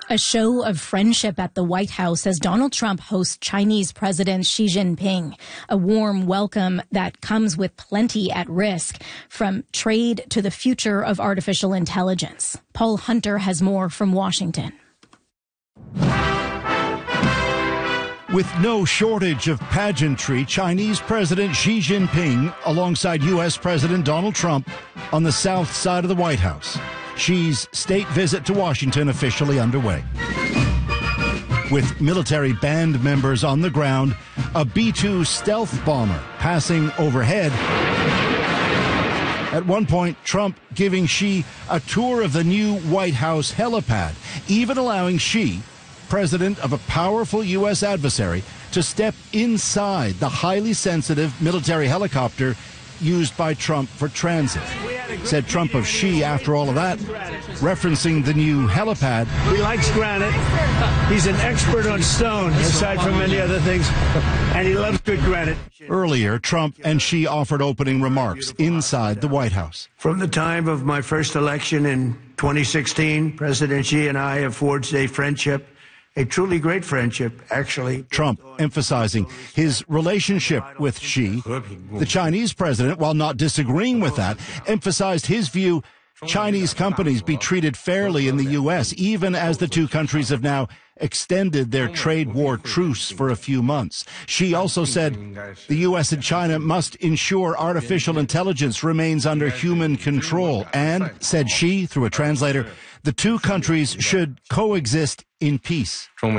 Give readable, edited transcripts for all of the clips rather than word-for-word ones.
A show of friendship at the White House as Donald Trump hosts Chinese President Xi Jinping. A warm welcome that comes with plenty at risk, from trade to the future of artificial intelligence. Paul Hunter has more from Washington. With no shortage of pageantry, Chinese President Xi Jinping alongside U.S. President Donald Trump on the south side of the White House. Xi's state visit to Washington officially underway. With military band members on the ground, a B-2 stealth bomber passing overhead. At one point, Trump giving Xi a tour of the new White House helipad, even allowing Xi, president of a powerful U.S. adversary, to step inside the highly sensitive military helicopter used by Trump for transit. Said Trump of Xi after all of that, referencing the new helipad. He likes granite. He's an expert on stone, aside from many other things, and he loves good granite. Earlier, Trump and Xi offered opening remarks inside the White House. From the time of my first election in 2016, President Xi and I have forged a friendship. A truly great friendship, actually. Trump emphasizing his relationship with Xi. The Chinese president, while not disagreeing with that, emphasized his view Chinese companies be treated fairly in the U.S., even as the two countries have now extended their trade war truce for a few months. Xi also said the U.S. and China must ensure artificial intelligence remains under human control. And, said Xi through a translator, the two countries should coexist in peace. China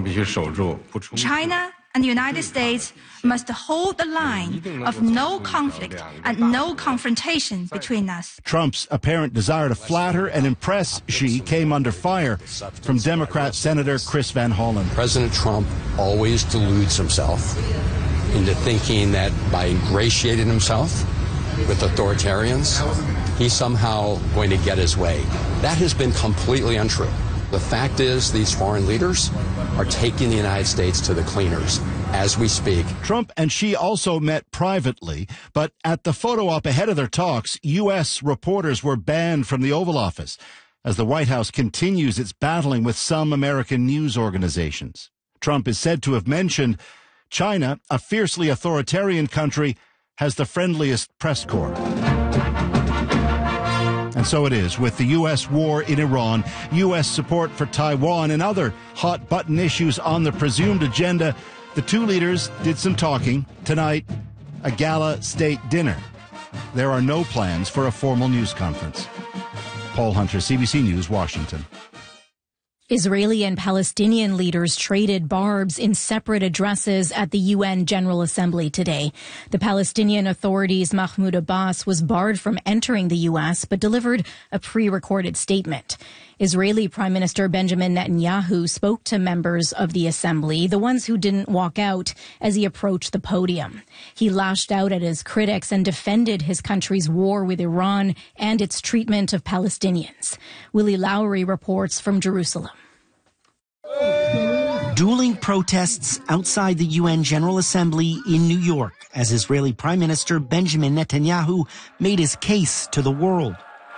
and the United States must hold the line of no conflict and no confrontation between us. Trump's apparent desire to flatter and impress Xi came under fire from Democrat Senator Chris Van Hollen. President Trump always deludes himself into thinking that by ingratiating himself with authoritarians, he's somehow going to get his way. That has been completely untrue. The fact is, these foreign leaders are taking the United States to the cleaners as we speak. Trump and Xi also met privately, but at the photo op ahead of their talks, U.S. reporters were banned from the Oval Office as the White House continues its battling with some American news organizations. Trump is said to have mentioned China, a fiercely authoritarian country, has the friendliest press corps. And so it is with the U.S. war in Iran, U.S. support for Taiwan, and other hot-button issues on the presumed agenda. The two leaders did some talking. Tonight, a gala state dinner. There are no plans for a formal news conference. Paul Hunter, CBC News, Washington. Israeli and Palestinian leaders traded barbs in separate addresses at the UN General Assembly today. The Palestinian Authority's Mahmoud Abbas was barred from entering the U.S., but delivered a pre-recorded statement. Israeli Prime Minister Benjamin Netanyahu spoke to members of the assembly, the ones who didn't walk out, as he approached the podium. He lashed out at his critics and defended his country's war with Iran and its treatment of Palestinians. Willie Lowry reports from Jerusalem. Dueling protests outside the UN General Assembly in New York as Israeli Prime Minister Benjamin Netanyahu made his case to the world.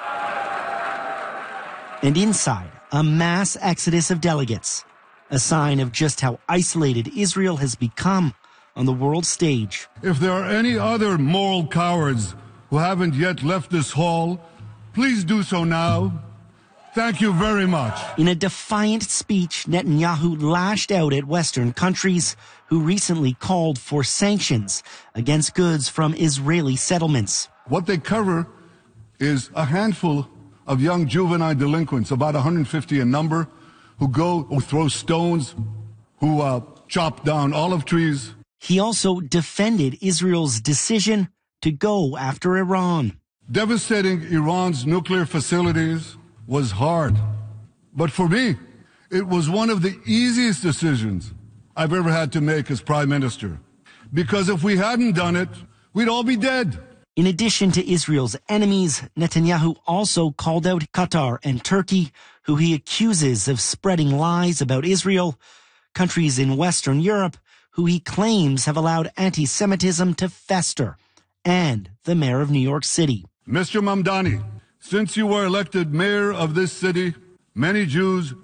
And inside, a mass exodus of delegates, a sign of just how isolated Israel has become on the world stage. If there are any other moral cowards who haven't yet left this hall, please do so now. Thank you very much. In a defiant speech, Netanyahu lashed out at Western countries who recently called for sanctions against goods from Israeli settlements. What they cover is a handful of young juvenile delinquents, about 150 in number, who throw stones, who chop down olive trees. He also defended Israel's decision to go after Iran. Devastating Iran's nuclear facilities was hard. But for me, it was one of the easiest decisions I've ever had to make as prime minister. Because if we hadn't done it, we'd all be dead. In addition to Israel's enemies, Netanyahu also called out Qatar and Turkey, who he accuses of spreading lies about Israel, countries in Western Europe who he claims have allowed anti-Semitism to fester, and the mayor of New York City. Mr. Mamdani, since you were elected mayor of this city, many Jews